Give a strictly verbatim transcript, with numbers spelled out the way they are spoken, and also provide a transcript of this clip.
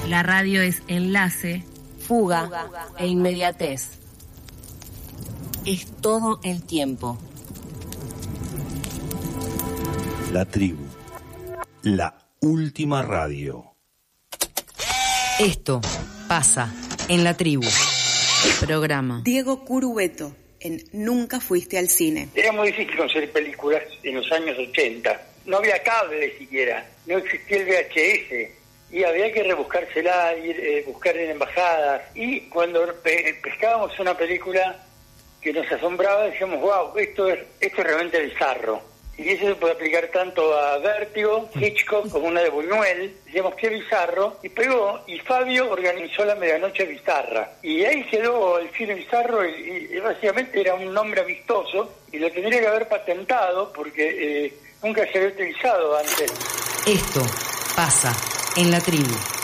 La radio es enlace, fuga e inmediatez. Es todo el tiempo. La tribu, la última radio. Esto pasa en la tribu. Programa. Diego Curubeto, en Nunca fuiste al cine. Era muy difícil conseguir películas en los años ochenta. No había cable siquiera, no existía el V H S. Y había que rebuscársela, ir, eh, buscar en embajadas. Y cuando pe- pescábamos una película que nos asombraba, decíamos, wow, esto es, esto es realmente bizarro. Y eso se puede aplicar tanto a Vértigo, Hitchcock, como una de Buñuel. Decíamos, qué bizarro. Y pegó, y Fabio organizó la Medianoche Bizarra. Y ahí quedó el cine bizarro, y, y básicamente era un nombre amistoso, y lo tendría que haber patentado, porque eh, nunca se había utilizado antes. Esto pasa en la tribu.